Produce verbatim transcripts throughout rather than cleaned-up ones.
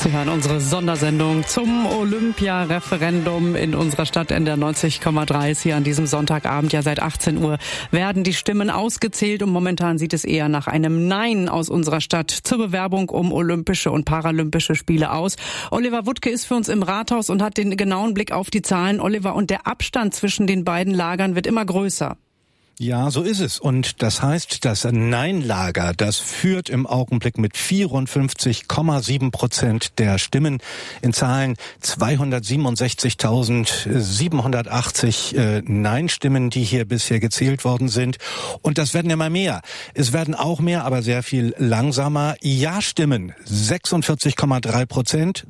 Sie hören unsere Sondersendung zum Olympia-Referendum in unserer Stadt in der neunzig Komma drei. Hier an diesem Sonntagabend, ja seit achtzehn Uhr, werden die Stimmen ausgezählt und momentan sieht es eher nach einem Nein aus unserer Stadt zur Bewerbung um Olympische und Paralympische Spiele aus. Oliver Wuttke ist für uns im Rathaus und hat den genauen Blick auf die Zahlen. Oliver, und der Abstand zwischen den beiden Lagern wird immer größer. Ja, so ist es. Und das heißt, das Nein-Lager, das führt im Augenblick mit vierundfünfzig Komma sieben Prozent der Stimmen, in Zahlen zweihundertsiebenundsechzigtausendsiebenhundertachtzig äh, Nein-Stimmen, die hier bisher gezählt worden sind. Und das werden immer mehr. Es werden auch mehr, aber sehr viel langsamer. Ja-Stimmen, sechsundvierzig Komma drei Prozent,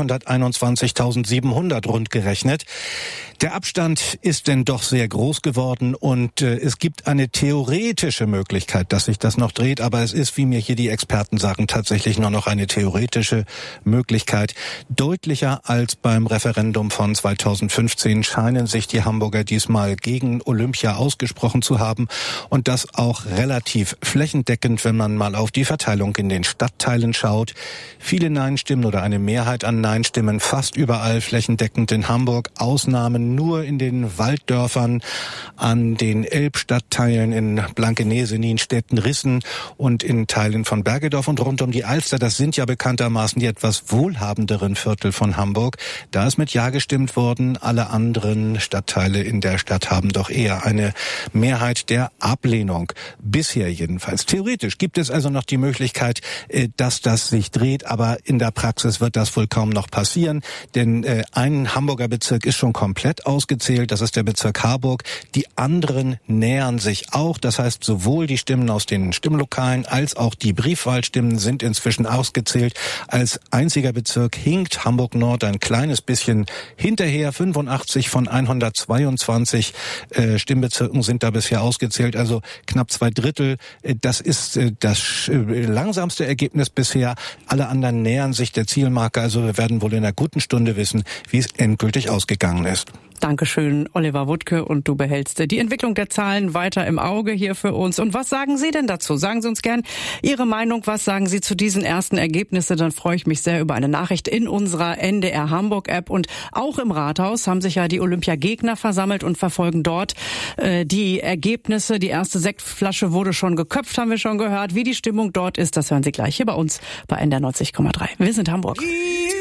zweihunderteinundzwanzigtausendsiebenhundert rund gerechnet. Der Abstand ist denn doch sehr groß geworden und äh, es gibt eine theoretische Möglichkeit, dass sich das noch dreht, aber es ist, wie mir hier die Experten sagen, tatsächlich nur noch eine theoretische Möglichkeit. Deutlicher als beim Referendum von zweitausendfünfzehn scheinen sich die Hamburger diesmal gegen Olympia ausgesprochen zu haben und das auch relativ flächendeckend, wenn man mal auf die Verteilung in den Stadtteilen schaut. Viele Nein-Stimmen oder eine Mehrheit an Nein-Stimmen fast überall flächendeckend in Hamburg, Ausnahmen nur in den Walddörfern, an den Elbstadtteilen in Blankenese, Nienstetten, Rissen und in Teilen von Bergedorf und rund um die Alster. Das sind ja bekanntermaßen die etwas wohlhabenderen Viertel von Hamburg. Da ist mit Ja gestimmt worden. Alle anderen Stadtteile in der Stadt haben doch eher eine Mehrheit der Ablehnung. Bisher jedenfalls. Theoretisch gibt es also noch die Möglichkeit, dass das sich dreht, aber in der Praxis wird das wohl kaum noch passieren, denn ein Hamburger Bezirk ist schon komplett ausgezählt. Das ist der Bezirk Harburg. Die anderen nähern sich auch. Das heißt, sowohl die Stimmen aus den Stimmlokalen als auch die Briefwahlstimmen sind inzwischen ausgezählt. Als einziger Bezirk hinkt Hamburg-Nord ein kleines bisschen hinterher. fünfundachtzig von hundertzweiundzwanzig äh, Stimmbezirken sind da bisher ausgezählt. Also knapp zwei Drittel. Äh, das ist äh, das äh, langsamste Ergebnis bisher. Alle anderen nähern sich der Zielmarke. Also wir werden wohl in einer guten Stunde wissen, wie es endgültig ausgegangen ist. Dankeschön, Oliver Wuttke, und du behältst die Entwicklung der Zahlen weiter im Auge hier für uns. Und was sagen Sie denn dazu? Sagen Sie uns gern Ihre Meinung. Was sagen Sie zu diesen ersten Ergebnissen? Dann freue ich mich sehr über eine Nachricht in unserer N D R Hamburg App. Und auch im Rathaus haben sich ja die Olympiagegner versammelt und verfolgen dort äh, die Ergebnisse. Die erste Sektflasche wurde schon geköpft, haben wir schon gehört. Wie die Stimmung dort ist, das hören Sie gleich hier bei uns bei N D R neunzig Komma drei. Wir sind Hamburg.